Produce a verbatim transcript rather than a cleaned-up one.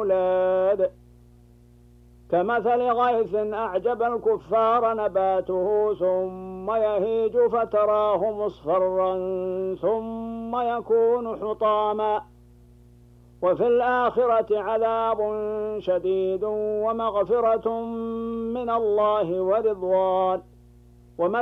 الأولاد كمثل غيث أعجب الكفار نباته ثم يهيج فتراه مصفرا ثم يكون حطاما وفي الآخرة عذاب شديد ومغفرة من الله ورضوان وما